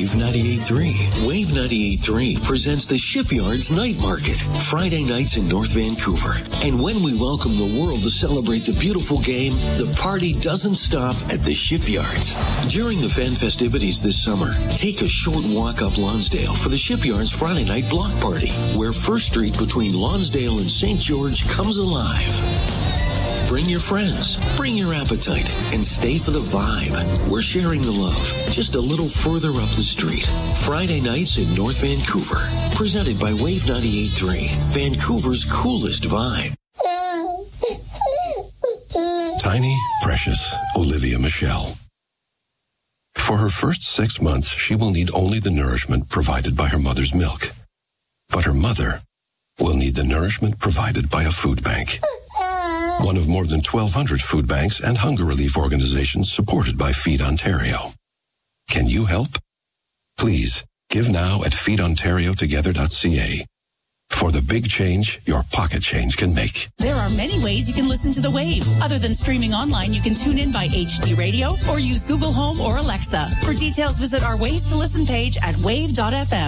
Wave 98.3. Wave 98.3 presents the Shipyards Night Market, Friday nights in North Vancouver. And when we welcome the world to celebrate the beautiful game, the party doesn't stop at the Shipyards. During the fan festivities this summer, take a short walk up Lonsdale for the Shipyards Friday night block party, where First Street between Lonsdale and St. George comes alive. Bring your friends, bring your appetite, and stay for the vibe. We're sharing the love just a little further up the street. Friday nights in North Vancouver. Presented by Wave 98.3, Vancouver's coolest vibe. Tiny, precious Olivia Michelle. For her first 6 months, she will need only the nourishment provided by her mother's milk. But her mother will need the nourishment provided by a food bank. One of more than 1,200 food banks and hunger relief organizations supported by Feed Ontario. Can you help? Please, give now at feedontariotogether.ca. For the big change your pocket change can make. There are many ways you can listen to The Wave. Other than streaming online, you can tune in by HD Radio or use Google Home or Alexa. For details, visit our Ways to Listen page at wave.fm.